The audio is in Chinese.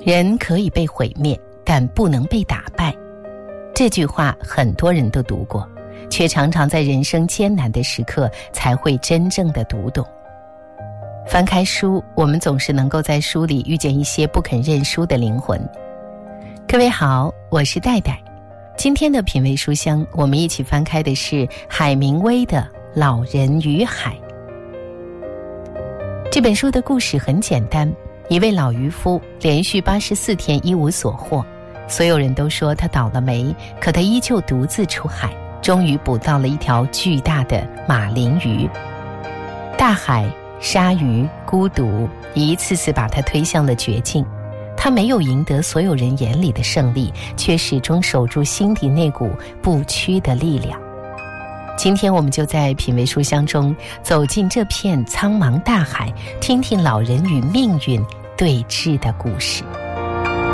人可以被毁灭，但不能被打败。这句话很多人都读过，却常常在人生艰难的时刻才会真正的读懂。翻开书，我们总是能够在书里遇见一些不肯认输的灵魂。各位好，我是戴戴。今天的品味书香，我们一起翻开的是海明威的《老人与海》。这本书的故事很简单，一位老渔夫连续84天一无所获，所有人都说他倒了霉，可他依旧独自出海，终于捕到了一条巨大的马林鱼。大海、鲨鱼、孤独一次次把他推向了绝境，他没有赢得所有人眼里的胜利，却始终守住心底那股不屈的力量。今天我们就在品味书香中走进这片苍茫大海，听听老人与命运对峙的故事。